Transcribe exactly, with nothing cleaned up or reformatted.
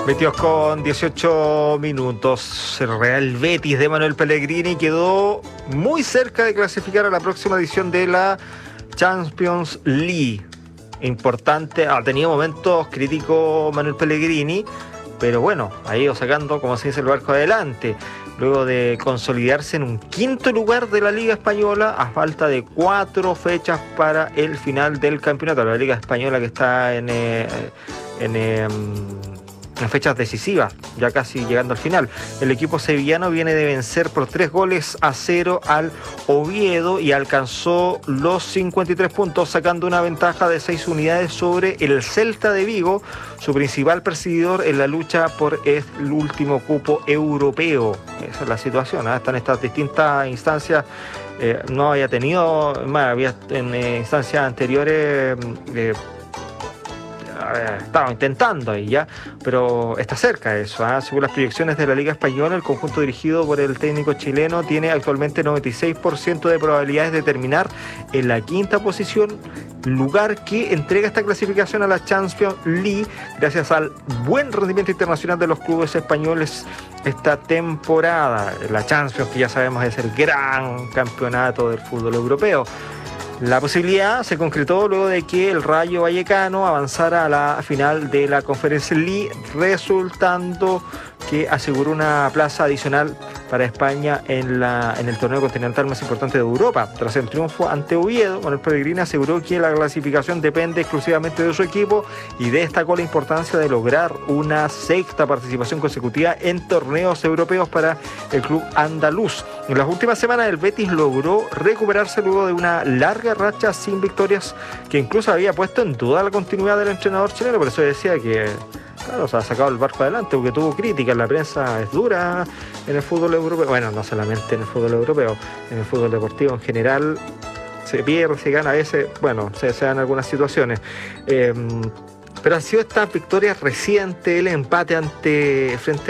veintidós con dieciocho minutos. El Real Betis de Manuel Pellegrini quedó muy cerca de clasificar a la próxima edición de la Champions League. Importante, ha tenido momentos críticos Manuel Pellegrini, pero bueno, ha ido sacando, como se dice, el barco adelante. Luego de consolidarse en un quinto lugar de la Liga Española a falta de cuatro fechas para el final del campeonato. La Liga Española que está en, eh, en, eh, en fechas decisivas, ya casi llegando al final. El equipo sevillano viene de vencer por tres goles a cero al Oviedo y alcanzó los cincuenta y tres puntos, sacando una ventaja de seis unidades sobre el Celta de Vigo, su principal perseguidor en la lucha por el último cupo europeo. Esa es la situación, ¿eh? Están estas distintas instancias. Eh, no había tenido, bueno, había en eh, instancias anteriores eh, estaba intentando ahí ya, pero está cerca de eso, ¿eh? Según las proyecciones de la Liga Española, el conjunto dirigido por el técnico chileno tiene actualmente noventa y seis por ciento de probabilidades de terminar en la quinta posición, lugar que entrega esta clasificación a la Champions League gracias al buen rendimiento internacional de los clubes españoles esta temporada. La Champions, que ya sabemos es el gran campeonato del fútbol europeo. La posibilidad se concretó luego de que el Rayo Vallecano avanzara a la final de la Conference League, resultando que aseguró una plaza adicional para España en, la, en el torneo continental más importante de Europa. Tras el triunfo ante Oviedo, Manuel Pellegrini aseguró que la clasificación depende exclusivamente de su equipo y destacó la importancia de lograr una sexta participación consecutiva en torneos europeos para el club andaluz. En las últimas semanas el Betis logró recuperarse luego de una larga racha sin victorias que incluso había puesto en duda la continuidad del entrenador chileno. Por eso decía que, claro, se ha sacado el barco adelante, porque tuvo críticas. La prensa es dura en el fútbol europeo. Bueno, no solamente en el fútbol europeo, en el fútbol deportivo en general. Se pierde, se gana a veces, bueno, se, se dan algunas situaciones. Eh, pero han sido estas victorias recientes, el empate ante frente